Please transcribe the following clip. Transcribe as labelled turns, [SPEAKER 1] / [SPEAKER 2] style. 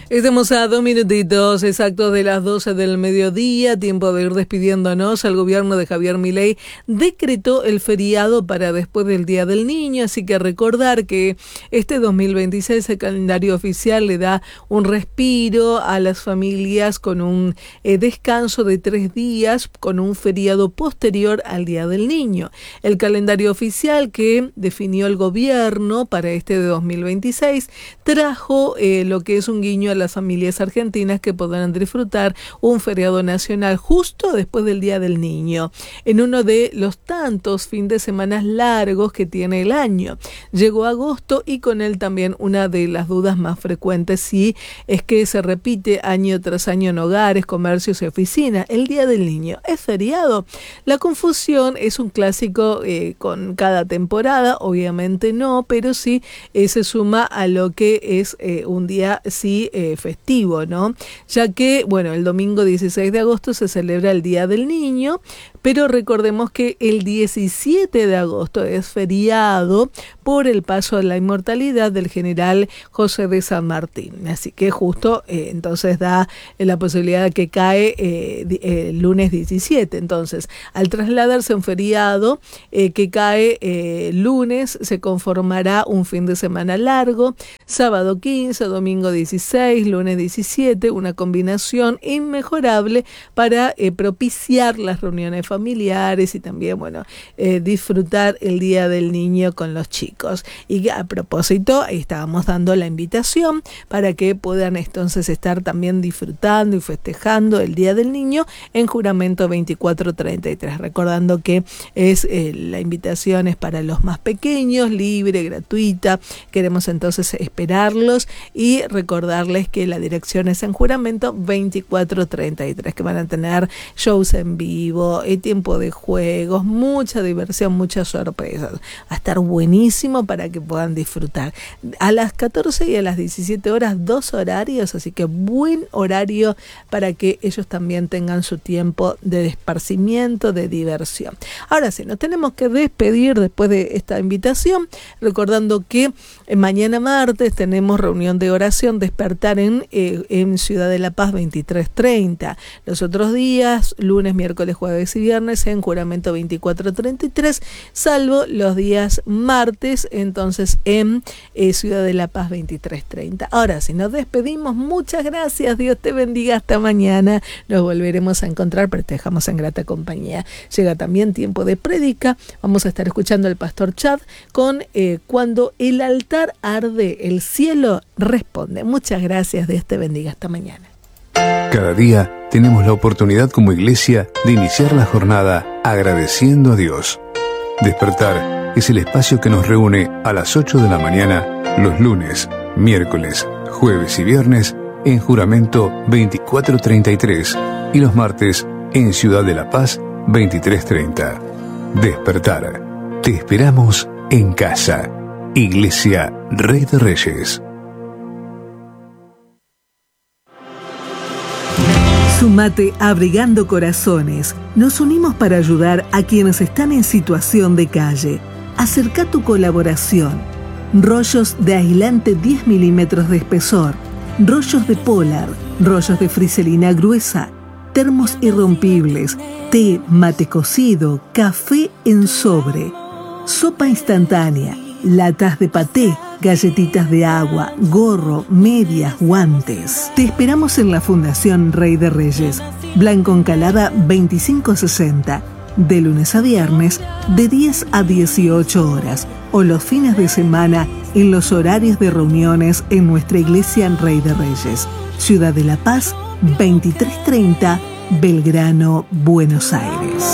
[SPEAKER 1] Estamos a 2 minutitos exactos de las 12 del mediodía, tiempo de ir despidiéndonos. El gobierno de Javier Milei decretó el feriado para después del Día del Niño, así que recordar que este 2026 el calendario oficial le da un respiro a las familias con un descanso de 3 días, con un feriado posterior al Día del Niño. El calendario oficial que definió el gobierno para este de 2026 trajo lo que es un guiño a las familias argentinas que podrán disfrutar un feriado nacional justo después del Día del Niño, en uno de los tantos fines de semana largos que tiene el año. Llegó agosto y con él también una de las dudas más frecuentes, si es que se repite año tras año en hogares, comercios y oficinas. ¿El Día del Niño es feriado? La confusión es un clásico con cada temporada, obviamente no, pero sí se suma a lo que es un día sí festivo, ¿no? Ya que, bueno, el domingo 16 de agosto se celebra el Día del Niño, pero recordemos que el 17 de agosto es feriado por el paso a la inmortalidad del general José de San Martín. Así que justo entonces da la posibilidad de que cae el lunes 17. Entonces, al trasladarse a un feriado que cae lunes, se conformará un fin de semana largo, sábado 15, domingo 16, lunes 17, una combinación inmejorable para propiciar las reuniones familiares y también, bueno, disfrutar el Día del Niño con los chicos. Y a propósito, ahí estábamos dando la invitación para que puedan entonces estar también disfrutando y festejando el Día del Niño en Juramento 2433, recordando que es la invitación es para los más pequeños, libre, gratuita. Queremos entonces esperarlos y recordarles que la dirección es en Juramento 2433, que van a tener shows en vivo, tiempo de juegos, mucha diversión, muchas sorpresas. Va a estar buenísimo para que puedan disfrutar. A las 14 y a las 17 horas, 2 horarios, así que buen horario para que ellos también tengan su tiempo de esparcimiento, de diversión. Ahora sí, nos tenemos que despedir después de esta invitación, recordando que mañana martes tenemos reunión de oración, despertar en Ciudad de la Paz 23:30. Los otros días, lunes, miércoles, jueves y viernes en Juramento 2433, salvo los días martes, entonces en Ciudad de la Paz 23:30. Ahora sí, nos despedimos. Muchas gracias. Dios te bendiga. Hasta mañana. Nos volveremos a encontrar, pero te dejamos en grata compañía. Llega también tiempo de prédica. Vamos a estar escuchando al pastor Chad con Cuando el altar arde, el cielo responde. Muchas gracias. Dios te bendiga. Hasta mañana.
[SPEAKER 2] Cada día tenemos la oportunidad como iglesia de iniciar la jornada agradeciendo a Dios. Despertar es el espacio que nos reúne a las 8 de la mañana los lunes, miércoles, jueves y viernes en Juramento 2433 y los martes en Ciudad de la Paz 23:30. Despertar. Te esperamos en casa. Iglesia Rey de Reyes.
[SPEAKER 3] Sumate a Abrigando Corazones. Nos unimos para ayudar a quienes están en situación de calle. Acerca tu colaboración. Rollos de aislante 10 milímetros de espesor, rollos de Polar, rollos de friselina gruesa, termos irrompibles, té, mate cocido, café en sobre, sopa instantánea, latas de paté, galletitas de agua, gorro, medias, guantes. Te esperamos en la Fundación Rey de Reyes, Blanco Encalada 2560, de lunes a viernes, de 10 a 18 horas, o los fines de semana en los horarios de reuniones en nuestra iglesia Rey de Reyes, Ciudad de la Paz 2330, Belgrano, Buenos Aires.